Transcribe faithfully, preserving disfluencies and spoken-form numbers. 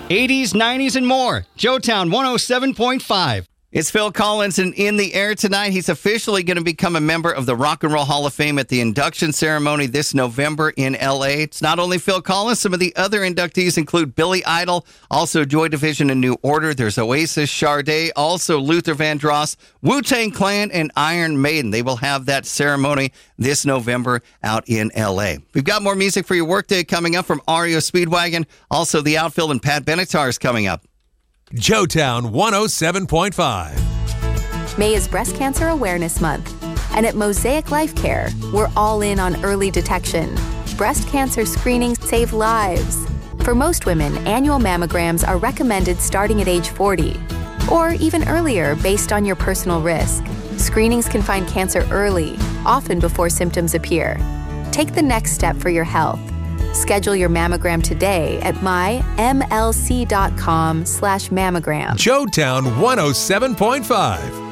eighties, nineties, and more. Joetown one oh seven point five. It's Phil Collins, and in the air tonight, he's officially going to become a member of the Rock and Roll Hall of Fame at the induction ceremony this November in L A. It's not only Phil Collins. Some of the other inductees include Billy Idol, also Joy Division and New Order. There's Oasis, Sade, also Luther Vandross, Wu-Tang Clan, and Iron Maiden. They will have that ceremony this November out in L A. We've got more music for your workday coming up from R E O Speedwagon. Also, the Outfield and Pat Benatar is coming up. Joetown one oh seven point five. May is Breast Cancer Awareness Month, and at Mosaic Life Care, we're all in on early detection. Breast cancer screenings save lives. For most women, annual mammograms are recommended starting at age forty, or even earlier based on your personal risk. Screenings can find cancer early, often before symptoms appear. Take the next step for your health. Schedule your mammogram today at mymlc.com slash mammogram. Joetown one oh seven point five.